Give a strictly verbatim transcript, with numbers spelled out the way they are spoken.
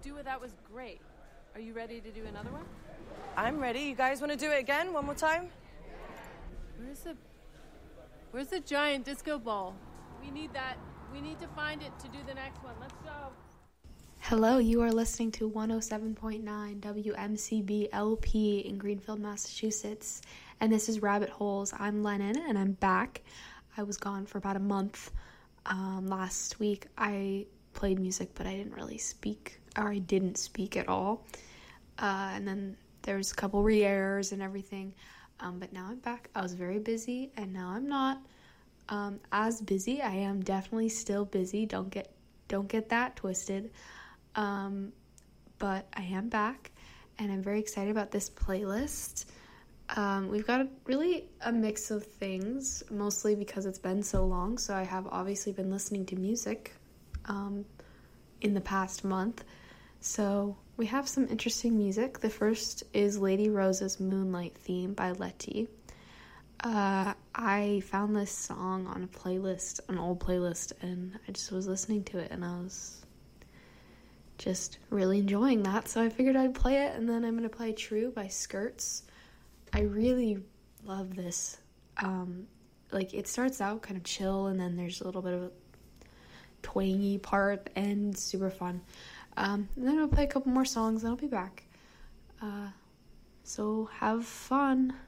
do it. That was great. Are you ready to do another one? I'm ready. You guys want to do it again? One more time? Where's the... Where's the giant disco ball? We need that. We need to find it to do the next one. Let's go. Hello, you are listening to one oh seven point nine W M C B L P in Greenfield, Massachusetts, and this is Rabbit Holes. I'm Lennon, and I'm back. I was gone for about a month. Um, last week, I played music, but I didn't really speak, or I didn't speak at all. Uh, and then there was a couple re-airs and everything, um, but now I'm back. I was very busy, and now I'm not um, as busy. I am definitely still busy. Don't get don't get that twisted. Um, but I am back, and I'm very excited about this playlist. Um, we've got a, really a mix of things, mostly because it's been so long, so I have obviously been listening to music um, in the past month. So we have some interesting music. The first is Lady Rosa's Moonlight Theme by Letty. Uh, I found this song on a playlist, an old playlist, and I just was listening to it, and I was just really enjoying that, so I figured I'd play it. And then I'm going to play True by Skirts. I really love this. Um, like, it starts out kind of chill, and then there's a little bit of a twangy part at the end, super fun. Um, and then I'll play a couple more songs, and I'll be back. Uh, so have fun.